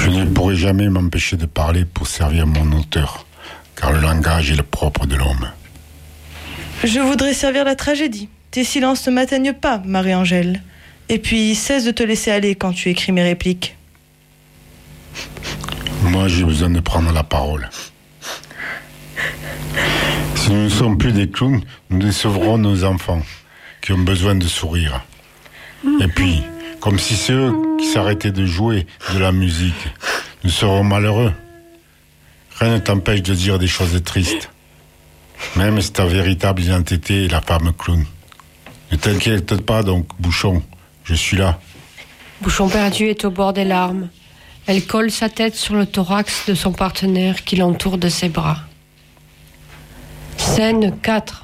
Je ne pourrai jamais m'empêcher de parler pour servir mon auteur, car le langage est le propre de l'homme. Je voudrais servir la tragédie. Tes silences ne m'atteignent pas, Marie-Angèle. Et puis, cesse de te laisser aller quand tu écris mes répliques. Moi, j'ai besoin de prendre la parole. Si nous ne sommes plus des clowns, nous décevrons nos enfants, qui ont besoin de sourire. Et puis, comme si c'est eux qui s'arrêtaient de jouer de la musique, nous serons malheureux. Rien ne t'empêche de dire des choses tristes. Même si ta véritable identité est la femme clown. Ne t'inquiète pas donc, Bouchon, je suis là. Bouchon perdu est au bord des larmes. Elle colle sa tête sur le thorax de son partenaire qui l'entoure de ses bras. Scène 4.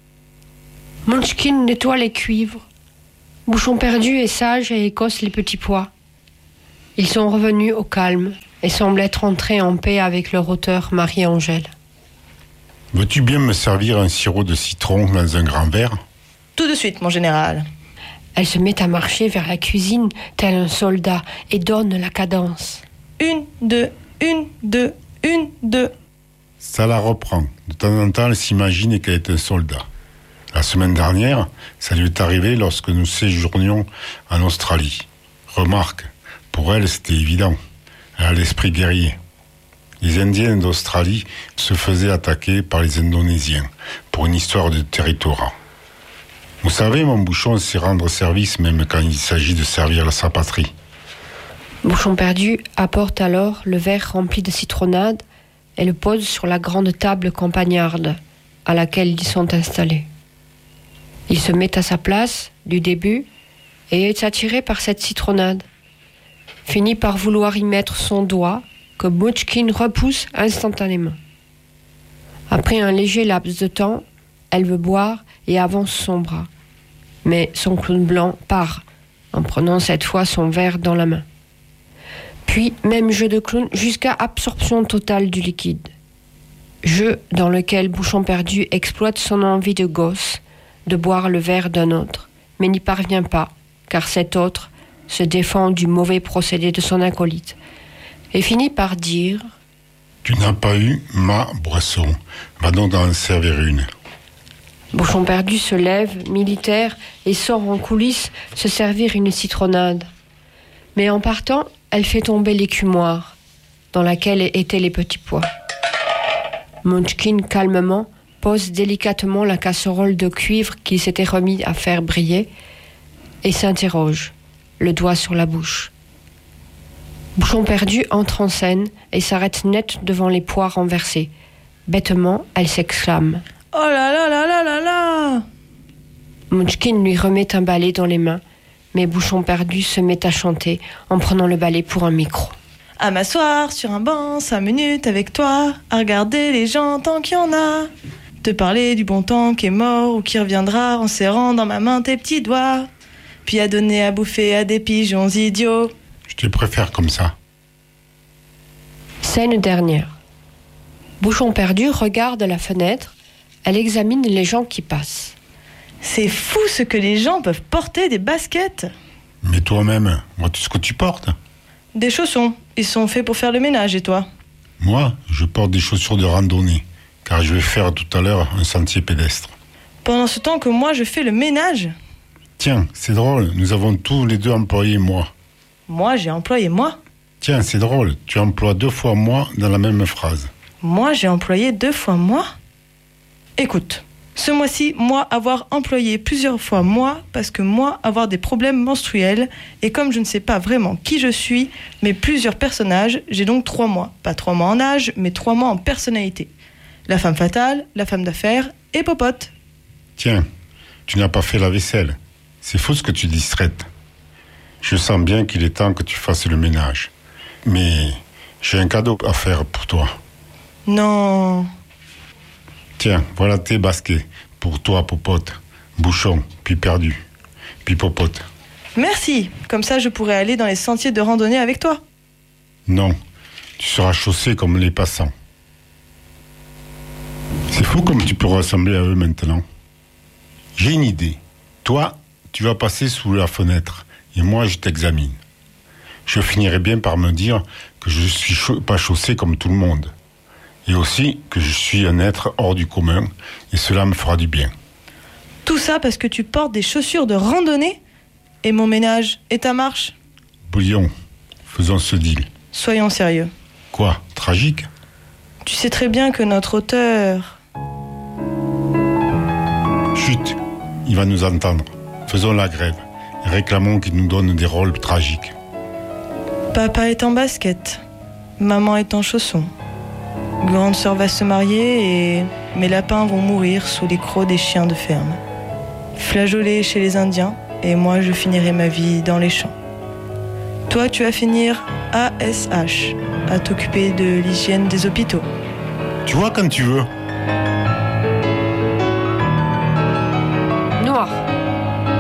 Munchkin nettoie les cuivres. Bouchon perdu est sage et écosse les petits pois. Ils sont revenus au calme et semblent être entrés en paix avec leur auteur Marie-Angèle. Veux-tu bien me servir un sirop de citron dans un grand verre ? Tout de suite, mon général. Elle se met à marcher vers la cuisine tel un soldat et donne la cadence. 1, 2, 1, 2, 1, 2. Ça la reprend. De temps en temps, elle s'imagine qu'elle est un soldat. La semaine dernière, ça lui est arrivé lorsque nous séjournions en Australie. Remarque, pour elle, c'était évident. Elle a l'esprit guerrier. Les Indiens d'Australie se faisaient attaquer par les Indonésiens pour une histoire de territoire. Vous savez, mon Bouchon sait rendre service même quand il s'agit de servir sa patrie. Bouchon perdu apporte alors le verre rempli de citronnade et le pose sur la grande table campagnarde à laquelle ils sont installés. Il se met à sa place du début et est attiré par cette citronnade. Finit par vouloir y mettre son doigt que Munchkin repousse instantanément. Après un léger laps de temps, elle veut boire et avance son bras. Mais son clown blanc part, en prenant cette fois son verre dans la main. Puis, même jeu de clown jusqu'à absorption totale du liquide. Jeu dans lequel Bouchon perdu exploite son envie de gosse de boire le verre d'un autre, mais n'y parvient pas, car cet autre se défend du mauvais procédé de son acolyte, et finit par dire « Tu n'as pas eu ma boisson, va donc en servir une. » Bouchon perdu se lève, militaire, et sort en coulisses se servir une citronnade. Mais en partant, elle fait tomber l'écumoire, dans laquelle étaient les petits pois. Munchkin, calmement, pose délicatement la casserole de cuivre qu'il s'était remis à faire briller, et s'interroge, le doigt sur la bouche. Bouchon perdu entre en scène et s'arrête net devant les pois renversés. Bêtement, elle s'exclame. Oh là là là là là là! Munchkin lui remet un balai dans les mains, mais Bouchon perdu se met à chanter en prenant le balai pour un micro. À m'asseoir sur un banc 5 minutes avec toi, à regarder les gens tant qu'il y en a. Te parler du bon temps qui est mort ou qui reviendra en serrant dans ma main tes petits doigts. Puis à donner à bouffer à des pigeons idiots. Je te préfère comme ça. Scène dernière. Bouchon perdu regarde la fenêtre. Elle examine les gens qui passent. C'est fou ce que les gens peuvent porter des baskets. Mais toi-même, vois-tu ce que tu portes ? Des chaussons. Ils sont faits pour faire le ménage, et toi ? Moi, je porte des chaussures de randonnée, car je vais faire tout à l'heure un sentier pédestre. Pendant ce temps que moi, je fais le ménage ? Tiens, c'est drôle, nous avons tous les deux employé moi. Moi, j'ai employé moi ? Tiens, c'est drôle, tu emploies 2 fois moi dans la même phrase. Moi, j'ai employé 2 fois moi ? Écoute, ce mois-ci, moi avoir employé plusieurs fois moi, parce que moi avoir des problèmes menstruels, et comme je ne sais pas vraiment qui je suis, mais plusieurs personnages, j'ai donc 3 mois. Pas 3 mois en âge, mais 3 mois en personnalité. La femme fatale, la femme d'affaires et Popote. Tiens, tu n'as pas fait la vaisselle. C'est fou ce que tu distraites. Je sens bien qu'il est temps que tu fasses le ménage. Mais j'ai un cadeau à faire pour toi. Non... Tiens, voilà tes baskets. Pour toi, Popote. Bouchon, puis perdu. Puis Popote. Merci. Comme ça, je pourrai aller dans les sentiers de randonnée avec toi. Non, tu seras chaussé comme les passants. C'est fou comme tu peux ressembler à eux maintenant. J'ai une idée. Toi, tu vas passer sous la fenêtre et moi, je t'examine. je finirai bien par me dire que je ne suis pas chaussé comme tout le monde. Et aussi que je suis un être hors du commun, et cela me fera du bien. Tout ça parce que tu portes des chaussures de randonnée? Et mon ménage? Et ta marche? Bouillon, faisons ce deal. Soyons sérieux. Quoi, tragique? Tu sais très bien que notre auteur... Chut, il va nous entendre. Faisons la grève et réclamons qu'il nous donne des rôles tragiques. Papa est en basket, maman est en chaussons. Grande sœur va se marier et mes lapins vont mourir sous les crocs des chiens de ferme. Flageolés chez les Indiens et moi je finirai ma vie dans les champs. Toi tu vas finir ASH, à t'occuper de l'hygiène des hôpitaux. Tu vois quand tu veux.